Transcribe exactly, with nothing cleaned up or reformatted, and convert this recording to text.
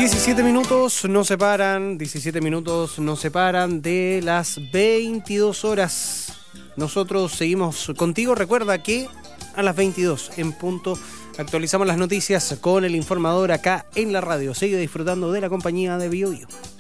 diecisiete minutos nos separan, diecisiete minutos nos separan de las veintidós horas. Nosotros seguimos contigo. Recuerda que a las veintidós en punto actualizamos las noticias con el informador acá en la radio. Sigue disfrutando de la compañía de Bio Bio.